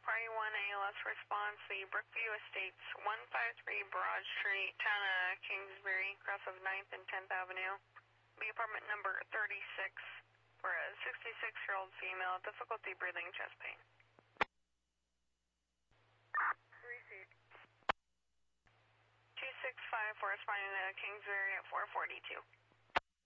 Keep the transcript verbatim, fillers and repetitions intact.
Party one A L S response, the Brookview Estates, one five three Broad Street, town of Kingsbury, cross of ninth and tenth Avenue. The apartment number thirty-six for a sixty-six-year-old female, difficulty breathing, chest pain. Received. two six five for responding to Kingsbury at four forty-two.